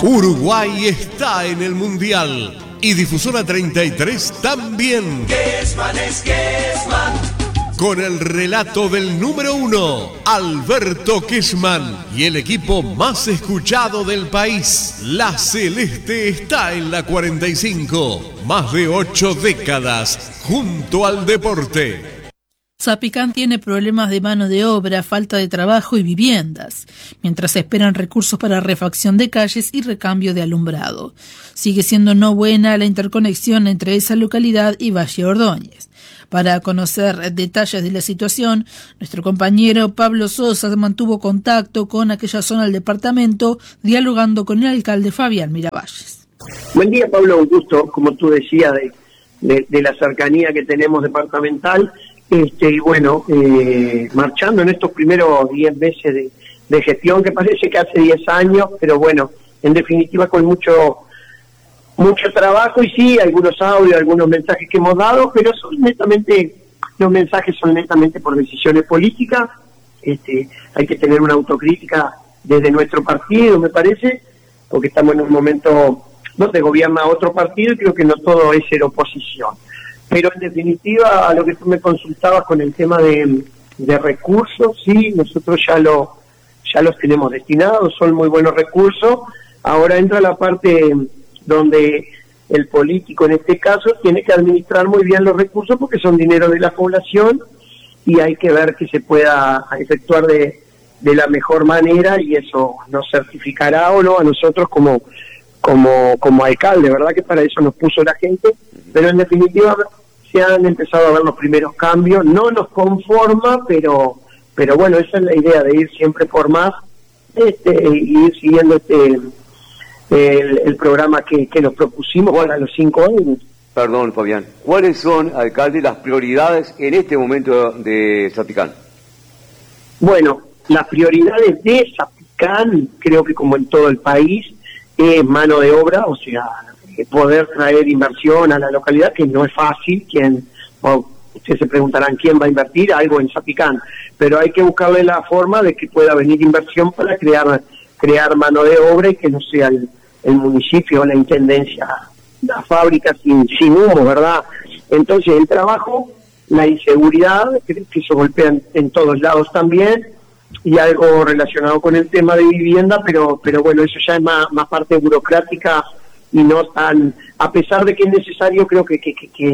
Uruguay está en el Mundial y Difusora 33 también. Kessman es Kessman. Con el relato del número 1, Alberto Kessman, y el equipo más escuchado del país. La Celeste está en la 45. Más de 8 décadas junto al deporte. Zapicán tiene problemas de mano de obra, falta de trabajo y viviendas, mientras esperan recursos para refacción de calles y recambio de alumbrado. Sigue siendo no buena la interconexión entre esa localidad y Valle Ordóñez. Para conocer detalles de la situación, nuestro compañero Pablo Sosa mantuvo contacto con aquella zona del departamento, dialogando con el alcalde Fabián Miravalles. Buen día, Pablo, un gusto, como tú decías, de la cercanía que tenemos departamental. Y bueno, marchando en estos primeros 10 meses de gestión, que parece que hace 10 años, pero bueno, en definitiva con mucho trabajo, y sí, algunos audios, algunos mensajes que hemos dado, pero los mensajes son netamente por decisiones políticas. Hay que tener una autocrítica desde nuestro partido, me parece, porque estamos en un momento donde gobierna otro partido y creo que no todo es ser oposición. Pero en definitiva, a lo que tú me consultabas con el tema de recursos, sí, nosotros ya los tenemos destinados, son muy buenos recursos. Ahora entra la parte donde el político, en este caso, tiene que administrar muy bien los recursos porque son dinero de la población y hay que ver que se pueda efectuar de la mejor manera, y eso nos certificará o no a nosotros como alcalde, ¿verdad? Que para eso nos puso la gente, pero en definitiva se han empezado a ver los primeros cambios. No nos conforma, pero bueno, esa es la idea, de ir siempre por más, y ir siguiendo el programa que nos propusimos a los 5 años. Perdón, Fabián, ¿cuáles son, alcalde, las prioridades en este momento de Zapicán? Bueno, las prioridades de Zapicán, creo que como en todo el país, es mano de obra, o sea, poder traer inversión a la localidad, que no es fácil. Ustedes se preguntarán quién va a invertir algo en Zapicán, pero hay que buscarle la forma de que pueda venir inversión para crear mano de obra y que no sea el municipio o la intendencia, la fábrica sin humo, ¿verdad? Entonces el trabajo, la inseguridad, que eso golpea en todos lados también, y algo relacionado con el tema de vivienda, pero bueno, eso ya es más parte burocrática y no tan, a pesar de que es necesario, creo que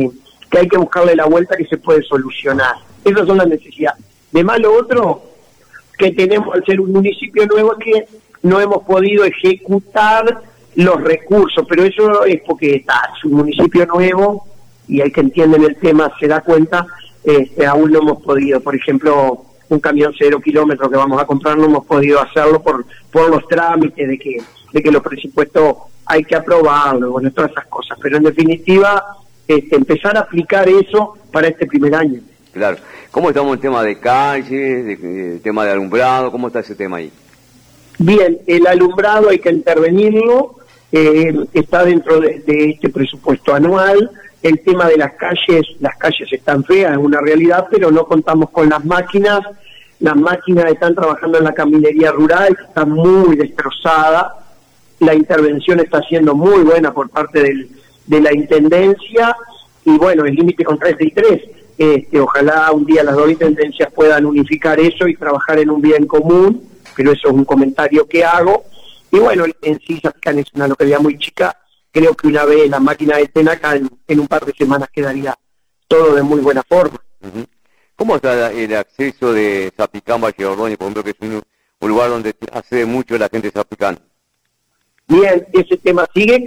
hay que buscarle la vuelta, que se puede solucionar. Esas son las necesidades. De más, lo otro que tenemos al ser un municipio nuevo es que no hemos podido ejecutar los recursos, pero eso es porque es un municipio nuevo y hay que entender el tema, se da cuenta, aún no hemos podido, por ejemplo, un camión 0 kilómetros que vamos a comprar, no hemos podido hacerlo por los trámites de que los presupuestos hay que aprobarlo, bueno, todas esas cosas, pero en definitiva empezar a aplicar eso para este primer año. Claro. ¿Cómo estamos en tema de calles, tema de alumbrado? ¿Cómo está ese tema ahí? Bien, el alumbrado hay que intervenirlo, está dentro de este presupuesto anual. El tema de las calles están feas, es una realidad, pero no contamos con las máquinas. Las máquinas están trabajando en la caminería rural, que está muy destrozada. La intervención está siendo muy buena por parte de la Intendencia, y bueno, el límite con 33. Ojalá un día las dos intendencias puedan unificar eso y trabajar en un bien común, pero eso es un comentario que hago. Y bueno, en sí Zapicán es una localidad muy chica. Creo que una vez las máquinas estén acá, en un par de semanas quedaría todo de muy buena forma. Uh-huh. ¿Cómo está el acceso de Zapicán, Valle Ordóñez, por ejemplo, que es un lugar donde accede mucho la gente de Zapicán? Bien, ese tema sigue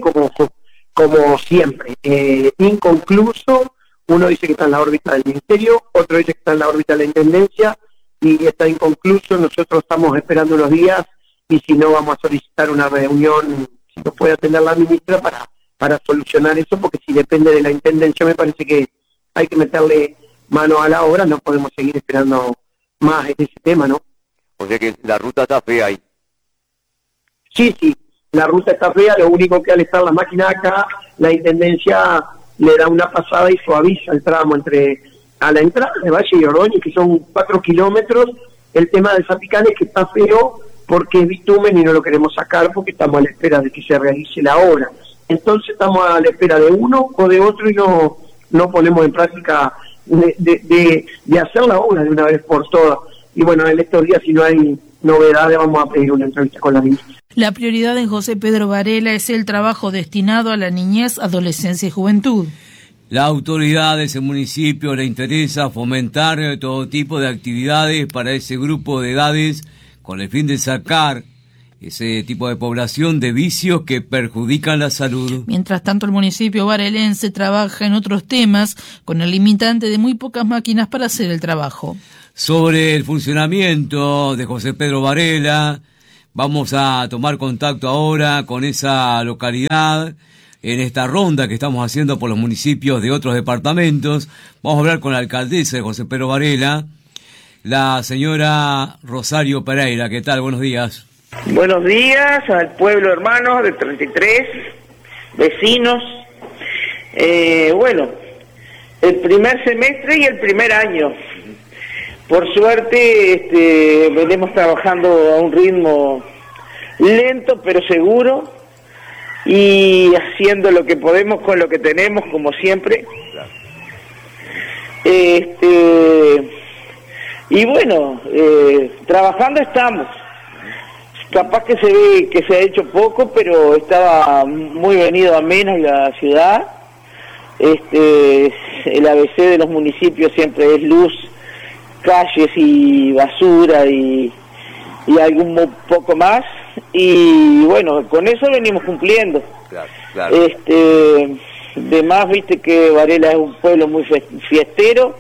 como siempre, inconcluso. Uno dice que está en la órbita del Ministerio, otro dice que está en la órbita de la Intendencia, y está inconcluso. Nosotros estamos esperando unos días, y si no, vamos a solicitar una reunión, si nos puede atender la ministra, para solucionar eso, porque si depende de la Intendencia, me parece que hay que meterle mano a la obra, no podemos seguir esperando más en ese tema, ¿no? O sea que la ruta está fea ahí. Sí, la ruta está fea, lo único que al estar la máquina acá, la Intendencia le da una pasada y suaviza el tramo a la entrada de Valle y Ordóñez, que son 4 kilómetros. El tema de Zapicán es que está feo porque es bitumen y no lo queremos sacar porque estamos a la espera de que se realice la obra. Entonces estamos a la espera de uno o de otro y no ponemos en práctica de hacer la obra de una vez por todas. Y bueno, en estos días, si no hay novedades, vamos a pedir una entrevista con la ministra. La prioridad en José Pedro Varela es el trabajo destinado a la niñez, adolescencia y juventud. La autoridad de ese municipio le interesa fomentar todo tipo de actividades para ese grupo de edades con el fin de sacar ese tipo de población de vicios que perjudican la salud. Mientras tanto, el municipio varelense trabaja en otros temas con el limitante de muy pocas máquinas para hacer el trabajo. Sobre el funcionamiento de José Pedro Varela, vamos a tomar contacto ahora con esa localidad en esta ronda que estamos haciendo por los municipios de otros departamentos. Vamos a hablar con la alcaldesa de José Pedro Varela, la señora Rosario Pereira. ¿Qué tal? Buenos días. Buenos días al pueblo hermano de 33, vecinos. Bueno, el primer semestre y el primer año. Por suerte venimos trabajando a un ritmo lento pero seguro y haciendo lo que podemos con lo que tenemos, como siempre. Y bueno, trabajando estamos. Capaz que se ve que se ha hecho poco, pero estaba muy venido a menos la ciudad. El ABC de los municipios siempre es luz, calles y basura y algún poco más. Y bueno, con eso venimos cumpliendo. Claro. De más, viste que Varela es un pueblo muy fiestero.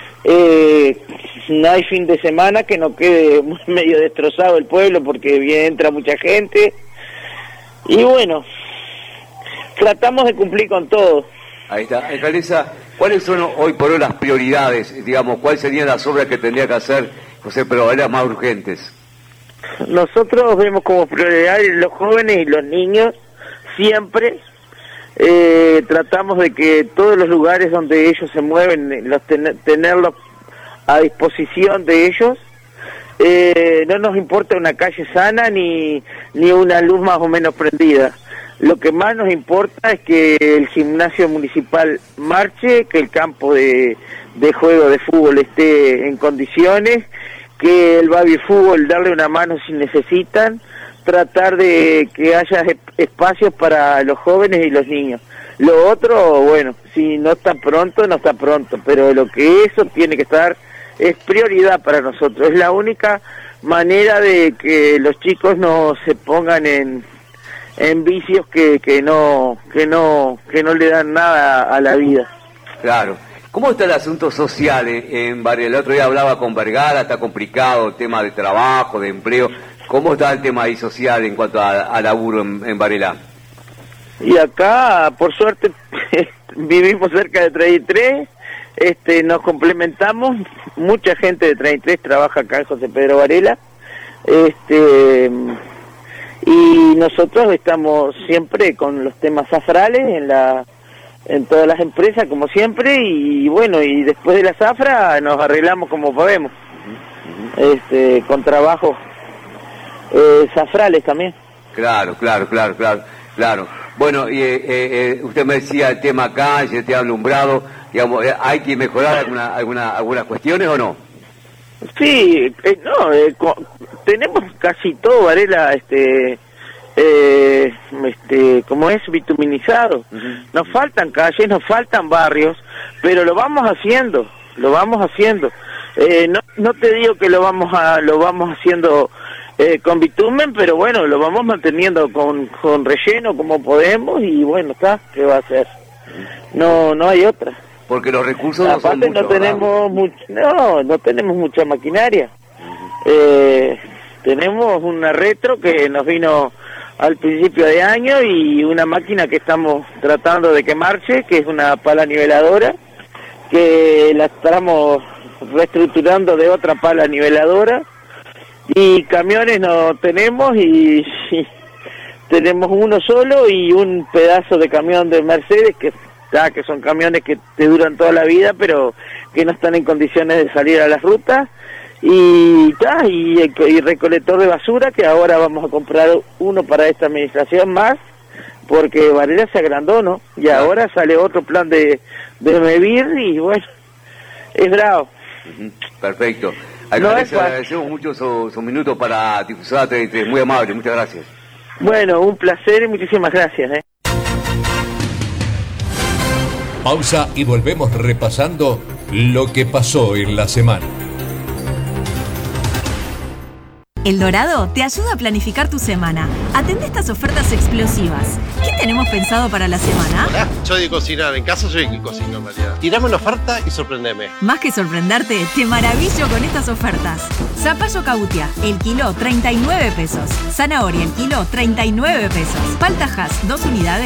No hay fin de semana que no quede medio destrozado el pueblo porque entra mucha gente. Y bueno, tratamos de cumplir con todo. Ahí está. Alcaldesa, ¿cuáles son hoy por hoy las prioridades? Digamos, ¿cuáles serían las obras que tendría que hacer José Pedro Varela más urgentes? Nosotros vemos como prioridad los jóvenes y los niños, siempre. Tratamos de que todos los lugares donde ellos se mueven, tenerlos a disposición de ellos. No nos importa una calle sana ni una luz más o menos prendida. Lo que más nos importa es que el gimnasio municipal marche, que el campo de juego de fútbol esté en condiciones, que el baby fútbol darle una mano si necesitan, tratar de que haya espacios para los jóvenes y los niños. Lo otro, bueno, si no está pronto, no está pronto, pero lo que eso tiene que estar es prioridad para nosotros. Es la única manera de que los chicos no se pongan en vicios que no le dan nada a la vida. Claro. ¿Cómo está el asunto social en Varela? El otro día hablaba con Vergara, está complicado el tema de trabajo, de empleo. ¿Cómo está el tema ahí social en cuanto a laburo en Varela? Y acá, por suerte, vivimos cerca de 33, nos complementamos, mucha gente de 33 trabaja acá en José Pedro Varela, y nosotros estamos siempre con los temas zafrales en todas las empresas, como siempre, y bueno, y después de la zafra nos arreglamos como podemos, con trabajo zafrales también. Claro. Bueno, usted me decía el tema calle, el tema alumbrado, digamos, ¿hay que mejorar algunas cuestiones o no? Sí, tenemos casi todo Varela, como es bituminizado. Nos faltan calles, nos faltan barrios, pero lo vamos haciendo. No te digo que lo vamos haciendo con bitumen, pero bueno, lo vamos manteniendo con relleno como podemos y bueno, está, ¿qué va a hacer? No hay otra. Porque los recursos no son muchos, no tenemos mucha maquinaria. Tenemos una retro que nos vino al principio de año y una máquina que estamos tratando de que marche, que es una pala niveladora, que la estamos reestructurando de otra pala niveladora, y camiones no tenemos y tenemos uno solo y un pedazo de camión de Mercedes que son camiones que te duran toda la vida pero que no están en condiciones de salir a las rutas, y recolector de basura, que ahora vamos a comprar uno para esta administración más, porque Varela se agrandó, ¿no? Y ahora sale otro plan de Mevir y bueno, es bravo. Perfecto. No Agradecemos mucho su minuto para Difusora 33, muy amable, muchas gracias. Bueno, un placer y muchísimas gracias. Pausa y volvemos repasando lo que pasó en la semana. El Dorado te ayuda a planificar tu semana. Atende estas ofertas explosivas. ¿Qué tenemos pensado para la semana? Hola, yo de cocinar, en casa soy el que cocino en realidad. Tirame una oferta y sorprendeme. Más que sorprenderte, te maravillo con estas ofertas. Zapallo cautia, el kilo 39 pesos. Zanahoria, el kilo 39 pesos. Palta Hass, 2 unidades.